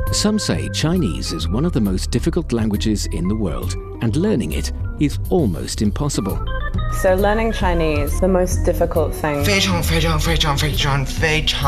Some say Chinese is one of the most difficult languages in the world, and learning it is almost impossible. So learning Chinese, the most difficult thing. 非常非常非常非常非常